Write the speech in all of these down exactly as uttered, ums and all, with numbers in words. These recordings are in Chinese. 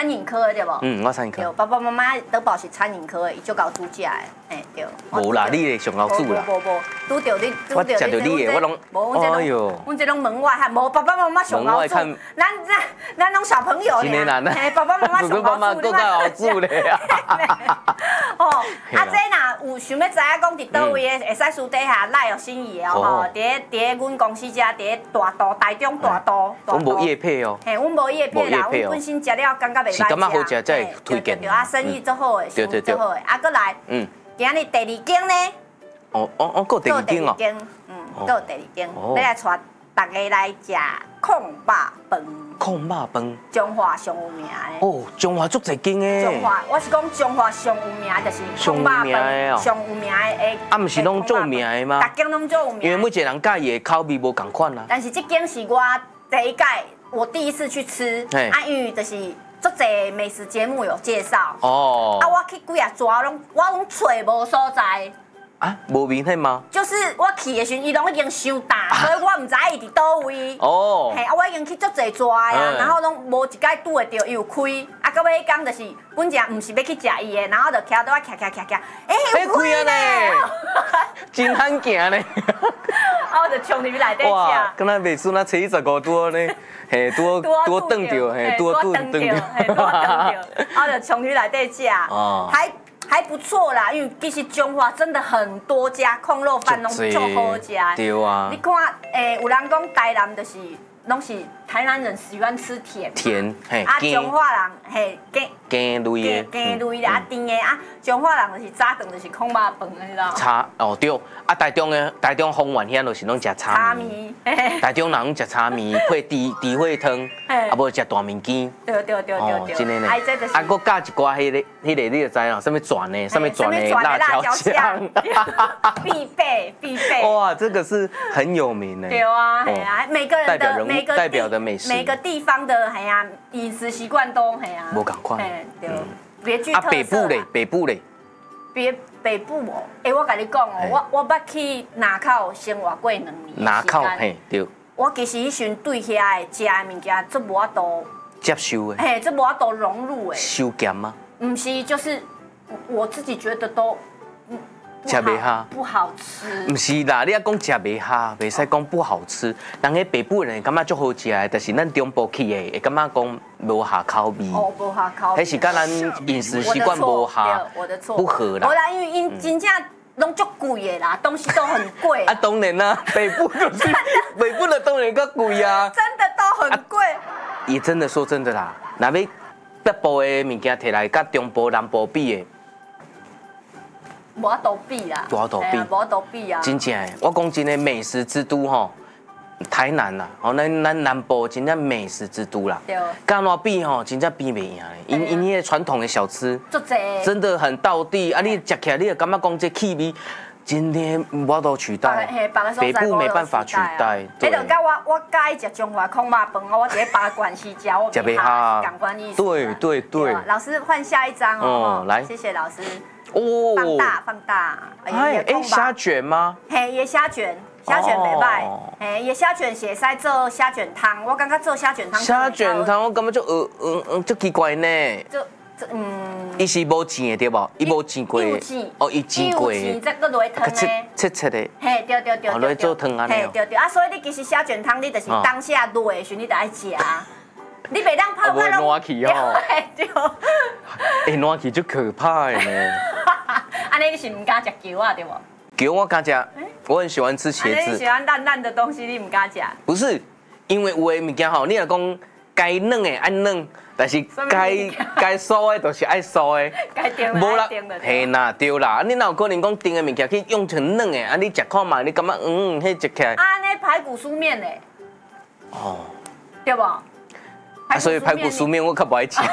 餐饮科的对不？ 嗯，我餐饮科。 对，爸爸妈妈都保是餐饮科的，伊就搞煮食的，嘿对。 无啦，你上熬煮啦。 无无无，拄着你拄着你。我食着你的，我拢。 无，阮这拢，阮这拢门外汉，无爸爸妈妈上熬煮。咱咱咱拢小朋友呢。嘿，爸爸妈妈上熬煮， 你嘛熬煮咧啊。 哦，啊，这若有想要知影讲伫倒位的，会使私底下赖有心意哦吼，伫伫阮公司遮，伫大道台中大道。 阮无业配哦。 嘿，阮无业配啦，阮本身食了感觉袂歹食。 是感觉好食才会推荐。 对啊，生意做好诶，生意做好诶，啊，搁来。嗯。今日第二间呢？ 哦哦哦，搁第二间哦。 嗯，搁第二间，要来带大家来食控肉饭。 控肉饭。 中华上有名的。 哦，中华足侪间诶。 中华，我是讲中华上有名，就是控肉饭上有名的。 啊，毋是拢做有名的吗？ 大间拢做有名。 因为每一个人介意的口味无共款啦。 但是这间是我第一届，我第一次去吃，啊，因为就是。足侪美食节目有介绍哦，啊，我去几啊抓拢，我拢找无所在。 啊，无明显吗？ 就是我去的时候，伊拢已经收大，所以我唔知伊伫倒位。哦，嘿，啊，我已经去足侪抓啊，然后拢无一届拄会到伊有开，啊，到尾讲就是本正唔是要去食伊的，然后就徛到我徛徛徛徛，哎，有开啊呢， 真罕行呢。 啊，我就冲入去内底食。哇， 敢若袂输那七十五度呢，嘿，多多顿着，嘿，多顿顿着， 嘿，多顿着，啊，就冲入去内底食。哦，还。还不错啦，因为其实中华真的很多家控肉饭拢足好食。 对啊。 你看，诶，有人讲台南就是，拢是台南人喜欢吃甜。 甜，嘿。 啊，中华人嘿，鸡鸡类的。 鸡类的啊，甜的啊，中华人就是早顿就是控肉饭，你知道？ 炒哦对，啊台中的台中丰原遐就是拢食炒面。台中人拢食炒面配猪猪血汤，啊无食大面筋。 对对对对对。 真的呢。啊，搁加一寡迄个迄个你就知啦，什么转的，什么转的辣椒酱。 必备必备。 哇，这个是很有名的。 对啊，哎呀，每个人的每个代表的美食， 每个地方的哎呀饮食习惯都哎呀。 无共款。 对。别具特色。啊， 北部嘞，北部嘞。 别北部哦，哎，我跟你讲哦，我我捌去南口生活过两年。 南口嘿，对。 我其实迄阵对遐的食的物件，足无法度接受的。 嘿，足无法度融入的。 收咸吗？ 唔是，就是我自己觉得都。 食袂下， 不好吃。 唔是啦，你要讲食袂下，袂使讲不好吃。人喺北部人感觉足好食的，但是咱中部去的会感觉讲无下口味。 哦，无下口味。 迄是甲咱饮食习惯无下， 我的错， 不合啦。 无啦，因为因真正拢足贵的啦，东西都很贵。 啊，当然啦，北部就是北部的当然较贵啊。 真的都很贵。 也真的说真的啦，若要北部的物件摕来甲中部、南部比的。 无法度比啦， 无法度比， 无法度比啊！ 真正的，我讲真的，美食之都吼，台南啦，哦，咱咱南部真正美食之都啦。对。干哪比吼，真正比袂赢的，因因迄个传统的小吃，真的很道地啊！你食起来，你就感觉讲这气味，真的无法度取代。北部没办法取代。 迄就甲我我介意食中华控肉饭，我伫咧别个县市食，我袂下港关意思。 对对对。 老师换下一张哦，来，谢谢老师。哦，放大放大， 哎哎，虾卷吗？ 嘿，也虾卷，虾卷袂歹，嘿，也虾卷是会使做虾卷汤，我感觉做虾卷汤。 虾卷汤我感觉就呃呃呃，就奇怪呢。就这嗯，伊是无煎的对不？伊无煎过。 有煎。 哦，伊煎过。 有煎，再搁落汤的。 切切的。 嘿，对对对对。 落做汤安尼。 嘿，对对啊，所以你其实虾卷汤你就是当下落的时你就爱食。你袂当泡泡拢。烂去哦。 对。 哎，烂去就可怕的呢。 安尼你是唔敢食球啊，对不？ 球我敢食，我很喜欢吃茄子。 你喜欢烂烂的东西，你唔敢食？ 不是，因为有的物件吼，你若讲该嫩的爱嫩，但是该该酥的都是爱酥的。 该甜的爱甜的。 嘿啦，对啦，你哪有可能讲甜的物件去用成嫩的？啊，你食看嘛，你感觉嗯，迄食起来。 啊，那排骨酥面嘞？哦，对不？啊， 所以排骨酥面我较不爱吃。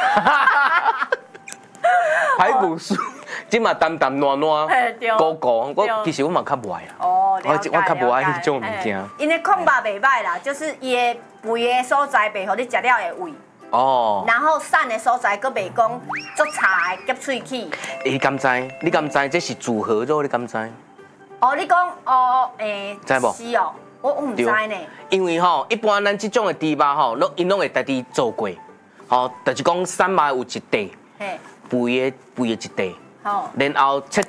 排骨酥。即嘛淡淡软软，糊糊，我其实我嘛较无爱啦。哦，我我较无爱迄种物件。 因为控肉袂歹啦，就是伊的肥的所在袂互你食了会胃。哦。然后散的所在佫袂讲足柴夹喙齿。 你敢知？你敢知？这是组合肉，你敢知？ 哦，你讲哦，诶， 知无？ 是哦，我我唔知呢。 因为吼，一般咱这种的猪肉吼，拢因拢会家己做过。 吼，就是讲三嘛有一块，肥的肥的一块，然后切